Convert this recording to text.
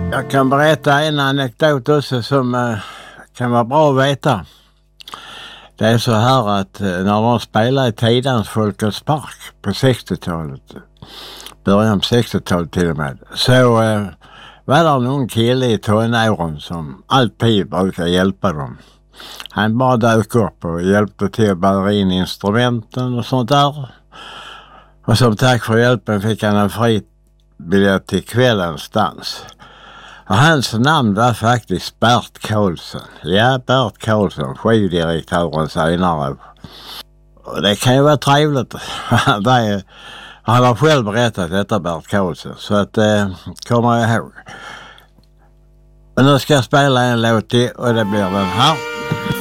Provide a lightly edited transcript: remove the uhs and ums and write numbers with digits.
Jag kan berätta en anekdot också som kan vara bra att veta. Det är så här att när de spelade i Tidans Folkets Park på 60-talet, början på 60-talet till och med, så var det någon kille i tonåren som alltid brukar hjälpa dem. Han bara dök upp och hjälpte till att bära in instrumenten och sånt där. Och som tack för hjälpen fick han en fri biljett till kvällens dans. Och hans namn var faktiskt Bert Karlsson. Ja, Bert Karlsson, skivdirektören senare. Och det kan ju vara trevligt. Han har själv berättat detta, Bert Karlsson. Så att kommer jag ihåg. Men nu ska jag spela en låt till och det blir den här.